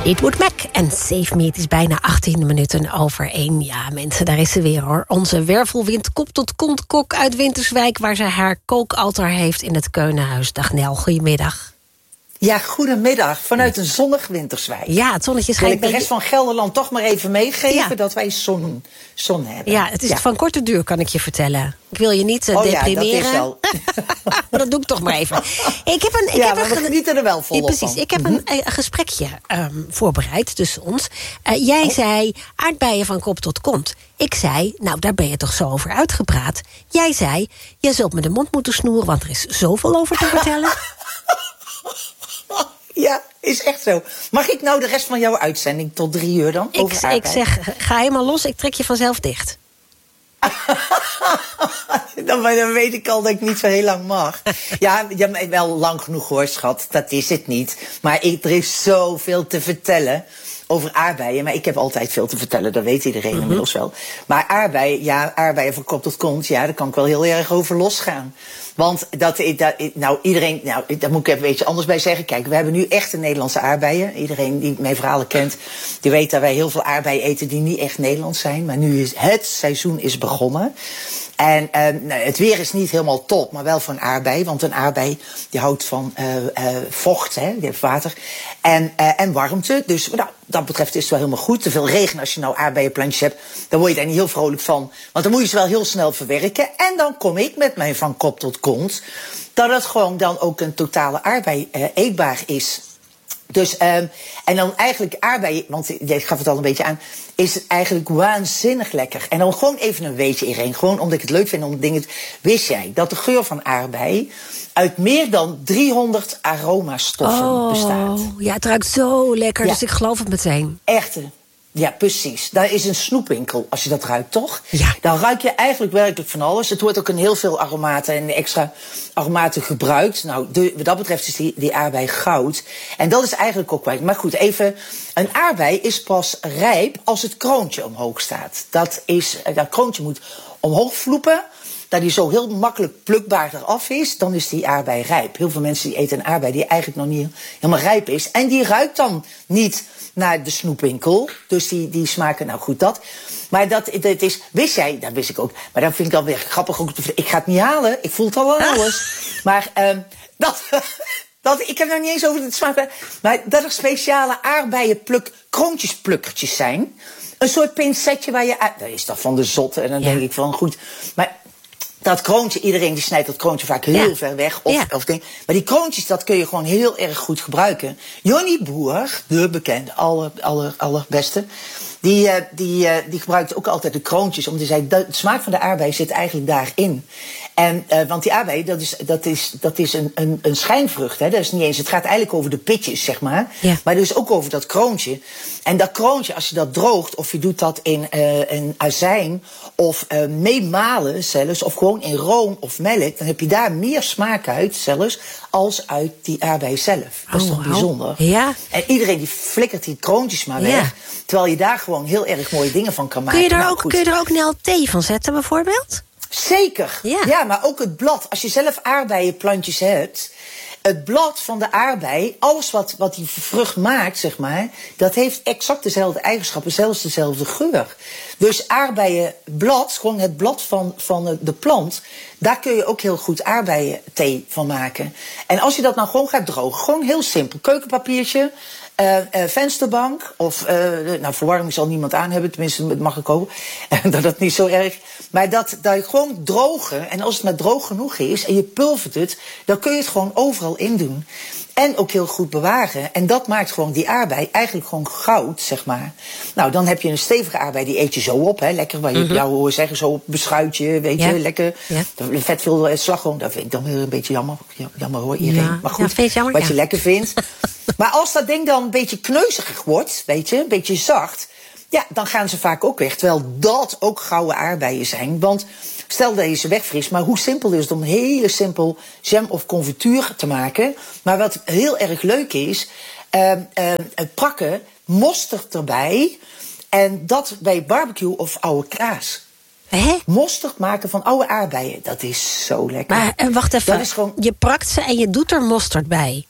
Fleetwood Mac en Save Me. Het is bijna 18 minuten over 1. Ja, mensen, daar is ze weer, hoor. Onze wervelwind kop tot kont kok uit Winterswijk, waar ze haar kookaltaar heeft in het Keunenhuis. Dag Nel, goedemiddag. Ja, goedemiddag. Vanuit een zonnig Winterswijk. Ja, het zonnetje schijnt. Wil ik de rest van Gelderland toch maar even meegeven dat wij zon hebben. Ja, het is van korte duur, kan ik je vertellen. Ik wil je niet deprimeren. Ja, dat is wel. Maar dat doe ik toch maar even. We genieten er wel volop precies, van. ik heb een gesprekje voorbereid tussen ons. Jij zei aardbeien van kop tot kont. Ik zei, nou, daar ben je toch zo over uitgepraat. Jij zei, jij zult me de mond moeten snoeren, want er is zoveel over te vertellen. Ja, is echt zo. Mag ik nou de rest van jouw uitzending tot 3 uur dan? Ik zeg, ga helemaal los, ik trek je vanzelf dicht. Dan weet ik al dat ik niet zo heel lang mag. Ja, wel lang genoeg hoor, schat. Dat is het niet. Maar er is zoveel te vertellen over aardbeien. Maar ik heb altijd veel te vertellen, dat weet iedereen inmiddels wel. Maar aardbeien van kop tot kont, ja, daar kan ik wel heel erg over losgaan. Want iedereen, daar moet ik even een beetje anders bij zeggen. Kijk, we hebben nu echte Nederlandse aardbeien. Iedereen die mijn verhalen kent, die weet dat wij heel veel aardbeien eten die niet echt Nederlands zijn. Maar nu is het seizoen begonnen. En het weer is niet helemaal top, maar wel voor een aardbei. Want een aardbei die houdt van vocht, hè, die heeft water en warmte. Dus dat betreft is het wel helemaal goed. Te veel regen als je nou aardbeienplantjes hebt, dan word je daar niet heel vrolijk van. Want dan moet je ze wel heel snel verwerken. En dan kom ik met mijn van kop tot kont dat het gewoon dan ook een totale aardbei eetbaar is. Dus, en dan eigenlijk aardbeien, want jij gaf het al een beetje aan, is het eigenlijk waanzinnig lekker. En dan gewoon even een weetje, Irene, gewoon omdat ik het leuk vind om dingen. Wist jij dat de geur van aardbei uit meer dan 300 aromastoffen bestaat? Ja, het ruikt zo lekker, dus ik geloof het meteen. Echte. Ja, precies. Daar is een snoepwinkel, als je dat ruikt, toch? Ja. Dan ruik je eigenlijk werkelijk van alles. Het wordt ook in heel veel aromaten en extra aromaten gebruikt. Nou, wat dat betreft is die aardbei goud. En dat is eigenlijk ook kwijt. Maar goed, even. Een aardbei is pas rijp als het kroontje omhoog staat. Dat kroontje moet omhoog vloepen. Dat die zo heel makkelijk plukbaar eraf is, dan is die aardbei rijp. Heel veel mensen die eten een aardbei die eigenlijk nog niet helemaal rijp is. En die ruikt dan niet naar de snoepwinkel. Dus die smaken, nou goed, dat. Maar dat is, wist jij, dat wist ik ook. Maar dat vind ik dan weer grappig. Ik ga het niet halen, ik voel het al aan alles. Maar ik heb nog niet eens over het smaak. Maar dat er speciale kroontjesplukkertjes zijn. Een soort pincetje waar je dat is toch van de zotte. En dan denk ik van, goed. Maar dat kroontje, iedereen die snijdt dat kroontje vaak heel ver weg. Of ding. Maar die kroontjes, dat kun je gewoon heel erg goed gebruiken. Jonny Boer, de bekende, allerbeste, die gebruikt ook altijd de kroontjes. Omdat hij zei, de smaak van de aardbei zit eigenlijk daarin. En, want die aardbei, dat is een schijnvrucht. Hè? Dat is niet eens, het gaat eigenlijk over de pitjes, zeg maar. Ja. Maar dus ook over dat kroontje. En dat kroontje, als je dat droogt, of je doet dat in azijn, of meemalen zelfs, of gewoon in room of melk, dan heb je daar meer smaak uit zelfs, als uit die aardbei zelf. Dat is toch bijzonder? Ja. En iedereen die flikkert die kroontjes maar weg, terwijl je daar gewoon heel erg mooie dingen van kan maken. Kun je er ook een thee van zetten, bijvoorbeeld? Zeker. Ja, maar ook het blad. Als je zelf aardbeienplantjes hebt, het blad van de aardbei, alles wat die vrucht maakt, zeg maar, dat heeft exact dezelfde eigenschappen, zelfs dezelfde geur. Dus aardbeienblad, gewoon het blad van de plant, daar kun je ook heel goed aardbeienthee van maken. En als je dat nou gewoon gaat drogen, gewoon heel simpel, keukenpapiertje, vensterbank, of verwarming zal niemand aan hebben, tenminste dat mag ik ook, dat niet zo erg. Maar dat je gewoon drogen, en als het maar droog genoeg is en je pulvert het, dan kun je het gewoon overal in doen. En ook heel goed bewaren. En dat maakt gewoon die aardbei eigenlijk gewoon goud, zeg maar. Nou, dan heb je een stevige aardbei, die eet je zo op, hè, lekker, waar je jou hoort zeggen, zo op beschuitje, weet je, lekker. Ja. Vet veel slagroom, dat vind ik dan weer een beetje jammer hoor, iedereen. Ja. Maar goed, vind je jammer? wat je lekker vindt. Maar als dat ding dan een beetje kneuzig wordt, weet je, een beetje zacht, ja, dan gaan ze vaak ook weg. Terwijl dat ook gouden aardbeien zijn. Want stel dat je ze wegvriest, maar hoe simpel is het om een hele simpel jam of confituur te maken. Maar wat heel erg leuk is, prakken, mosterd erbij. En dat bij barbecue of oude kaas. Mosterd maken van oude aardbeien, dat is zo lekker. Maar wacht even, dat is gewoon, je prakt ze en je doet er mosterd bij.